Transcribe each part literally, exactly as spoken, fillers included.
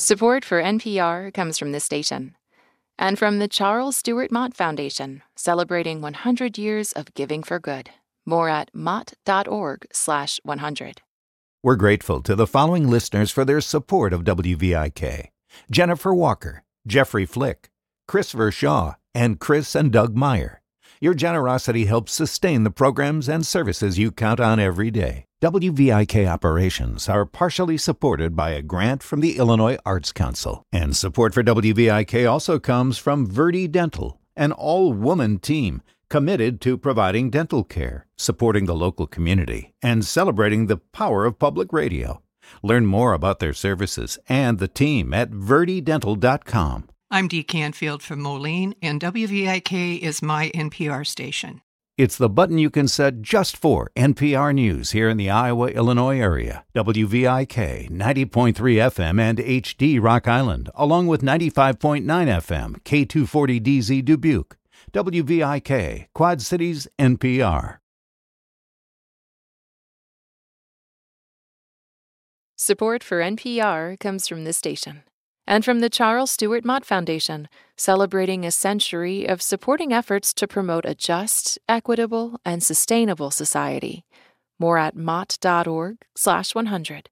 Support for N P R comes from this station and from the Charles Stewart Mott Foundation, celebrating one hundred years of giving for good. More at mott.org slash 100. We're grateful to the following listeners for their support of W V I K. Jennifer Walker, Jeffrey Flick, Christopher Shaw, and Chris and Doug Meyer. Your generosity helps sustain the programs and services you count on every day. W V I K operations are partially supported by a grant from the Illinois Arts Council. And support for W V I K also comes from Verdi Dental, an all-woman team committed to providing dental care, supporting the local community, and celebrating the power of public radio. Learn more about their services and the team at verdi dental dot com. I'm Dee Canfield from Moline, and W V I K is my N P R station. It's the button you can set just for N P R News here in the Iowa-Illinois area. W V I K ninety point three F M and H D Rock Island, along with ninety-five point nine F M K two forty D Z Dubuque. W V I K, Quad Cities, N P R. Support for N P R comes from this station and from the Charles Stewart Mott Foundation, celebrating a century of supporting efforts to promote a just, equitable, and sustainable society. More at mott.org slash 100.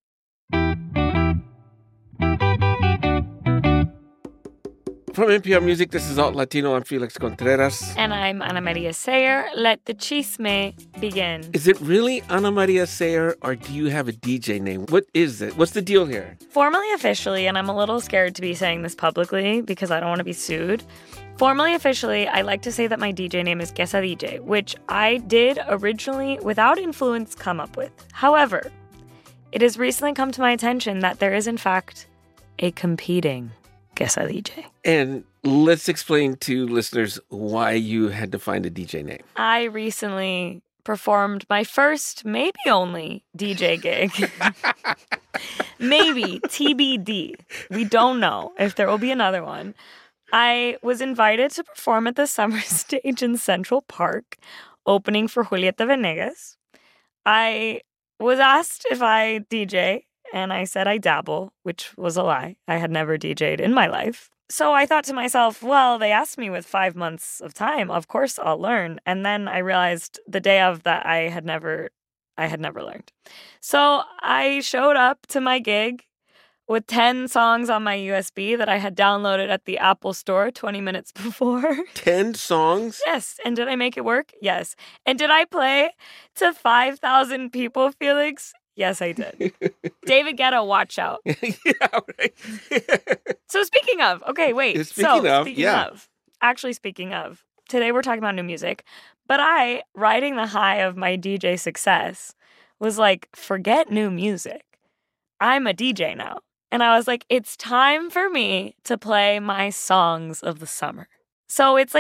From N P R Music, this is Alt Latino. I'm Felix Contreras. And I'm Ana Maria Sayer. Let the chisme begin. Is it really Ana Maria Sayer, or do you have a D J name? What is it? What's the deal here? Formally, officially, and I'm a little scared to be saying this publicly because I don't want to be sued. Formally, officially, I like to say that my D J name is Quesa D J, which I did originally, without influence, come up with. However, it has recently come to my attention that there is, in fact, a competing Quesa D J. And let's explain to listeners why you had to find a D J name. I recently performed my first, maybe only, D J gig. Maybe, T B D. We don't know if there will be another one. I was invited to perform at the Summer Stage in Central Park, opening for Julieta Venegas. I was asked if I D J, and I said I dabble, which was a lie. I had never D J'd in my life. So I thought to myself, well, they asked me with five months of time. Of course I'll learn. And then I realized the day of that I had never, I had never learned. So I showed up to my gig with ten songs on my U S B that I had downloaded at the Apple Store twenty minutes before. ten songs? Yes. And did I make it work? Yes. And did I play to five thousand people, Felix? Yes, I did. David Guetta, watch out. Yeah, right. So speaking of, okay, wait. Speaking so, of, speaking yeah. of, actually speaking of, today we're talking about new music, but I, riding the high of my D J success, was like, forget new music. I'm a D J now. And I was like, it's time for me to play my songs of the summer. So it's like